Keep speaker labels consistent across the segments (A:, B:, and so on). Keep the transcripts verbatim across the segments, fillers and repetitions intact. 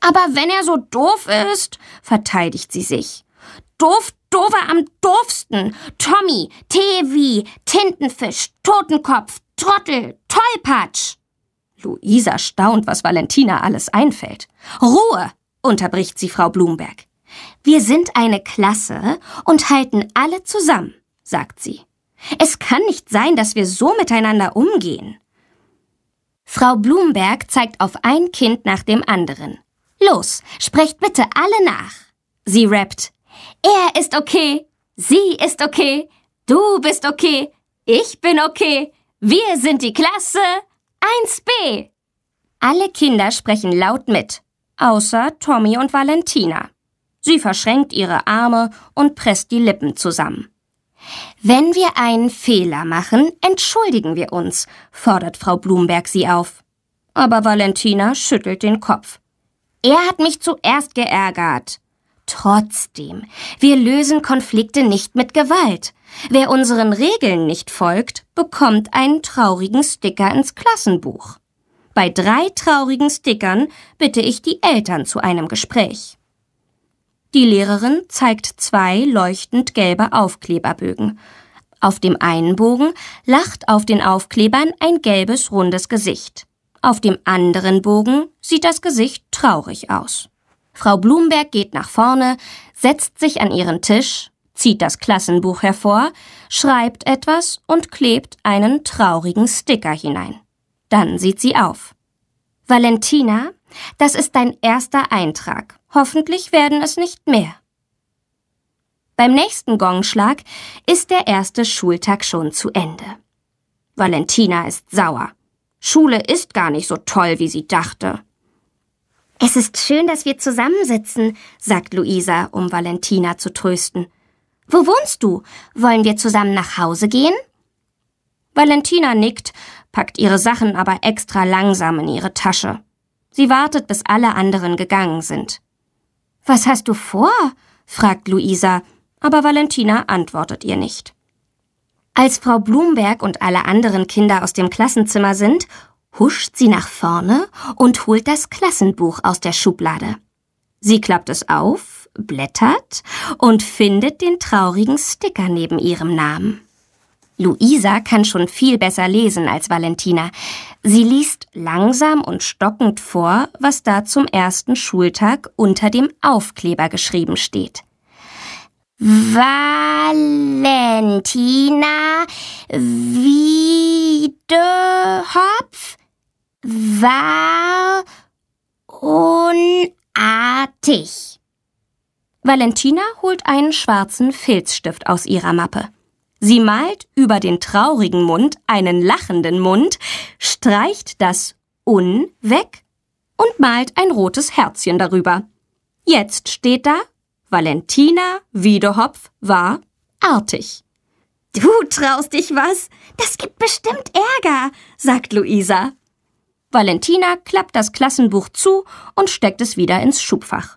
A: Aber wenn er so doof ist, verteidigt sie sich. Doof, doofer am doofsten. Tommy, Tevi, Tintenfisch, Totenkopf, Trottel, Tollpatsch. Luisa staunt, was Valentina alles einfällt. Ruhe, unterbricht sie Frau Blumberg. Wir sind eine Klasse und halten alle zusammen, sagt sie. Es kann nicht sein, dass wir so miteinander umgehen. Frau Blumberg zeigt auf ein Kind nach dem anderen. Los, sprecht bitte alle nach. Sie rappt. Er ist okay, sie ist okay, du bist okay, ich bin okay, wir sind die Klasse eins B. Alle Kinder sprechen laut mit, außer Tommy und Valentina. Sie verschränkt ihre Arme und presst die Lippen zusammen. Wenn wir einen Fehler machen, entschuldigen wir uns, fordert Frau Blumberg sie auf. Aber Valentina schüttelt den Kopf. Er hat mich zuerst geärgert. Trotzdem, wir lösen Konflikte nicht mit Gewalt. Wer unseren Regeln nicht folgt, bekommt einen traurigen Sticker ins Klassenbuch. Bei drei traurigen Stickern bitte ich die Eltern zu einem Gespräch. Die Lehrerin zeigt zwei leuchtend gelbe Aufkleberbögen. Auf dem einen Bogen lacht auf den Aufklebern ein gelbes, rundes Gesicht. Auf dem anderen Bogen sieht das Gesicht traurig aus. Frau Blumberg geht nach vorne, setzt sich an ihren Tisch, zieht das Klassenbuch hervor, schreibt etwas und klebt einen traurigen Sticker hinein. Dann sieht sie auf. Valentina, das ist dein erster Eintrag. Hoffentlich werden es nicht mehr. Beim nächsten Gongschlag ist der erste Schultag schon zu Ende. Valentina ist sauer. Schule ist gar nicht so toll, wie sie dachte. Es ist schön, dass wir zusammensitzen, sagt Luisa, um Valentina zu trösten. Wo wohnst du? Wollen wir zusammen nach Hause gehen? Valentina nickt, packt ihre Sachen aber extra langsam in ihre Tasche. Sie wartet, bis alle anderen gegangen sind. Was hast du vor? Fragt Luisa, aber Valentina antwortet ihr nicht. Als Frau Blumberg und alle anderen Kinder aus dem Klassenzimmer sind, huscht sie nach vorne und holt das Klassenbuch aus der Schublade. Sie klappt es auf, blättert und findet den traurigen Sticker neben ihrem Namen. Luisa kann schon viel besser lesen als Valentina. Sie liest langsam und stockend vor, was da zum ersten Schultag unter dem Aufkleber geschrieben steht. Valentina Wiedehopf war unartig. Valentina holt einen schwarzen Filzstift aus ihrer Mappe. Sie malt über den traurigen Mund einen lachenden Mund, streicht das Un weg und malt ein rotes Herzchen darüber. Jetzt steht da, Valentina Wiedehopf war artig. Du traust dich was? Das gibt bestimmt Ärger, sagt Luisa. Valentina klappt das Klassenbuch zu und steckt es wieder ins Schubfach.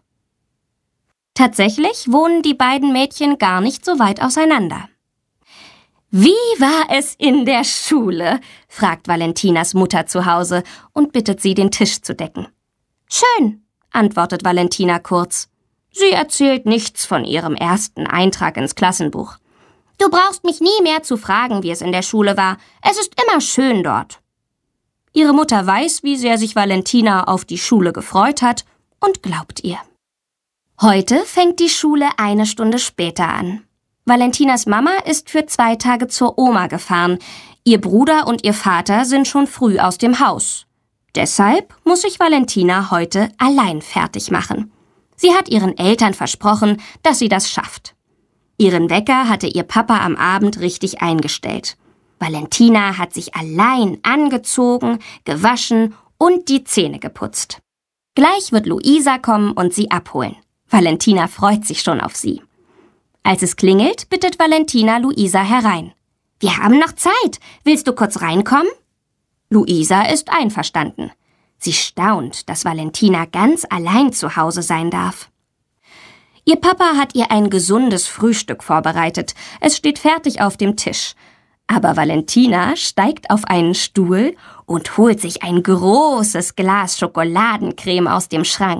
A: Tatsächlich wohnen die beiden Mädchen gar nicht so weit auseinander. Wie war es in der Schule? Fragt Valentinas Mutter zu Hause und bittet sie, den Tisch zu decken. Schön, antwortet Valentina kurz. Sie erzählt nichts von ihrem ersten Eintrag ins Klassenbuch. Du brauchst mich nie mehr zu fragen, wie es in der Schule war. Es ist immer schön dort. Ihre Mutter weiß, wie sehr sich Valentina auf die Schule gefreut hat und glaubt ihr. Heute fängt die Schule eine Stunde später an. Valentinas Mama ist für zwei Tage zur Oma gefahren. Ihr Bruder und ihr Vater sind schon früh aus dem Haus. Deshalb muss sich Valentina heute allein fertig machen. Sie hat ihren Eltern versprochen, dass sie das schafft. Ihren Wecker hatte ihr Papa am Abend richtig eingestellt. Valentina hat sich allein angezogen, gewaschen und die Zähne geputzt. Gleich wird Luisa kommen und sie abholen. Valentina freut sich schon auf sie. Als es klingelt, bittet Valentina Luisa herein. Wir haben noch Zeit. Willst du kurz reinkommen? Luisa ist einverstanden. Sie staunt, dass Valentina ganz allein zu Hause sein darf. Ihr Papa hat ihr ein gesundes Frühstück vorbereitet. Es steht fertig auf dem Tisch. Aber Valentina steigt auf einen Stuhl und holt sich ein großes Glas Schokoladencreme aus dem Schrank.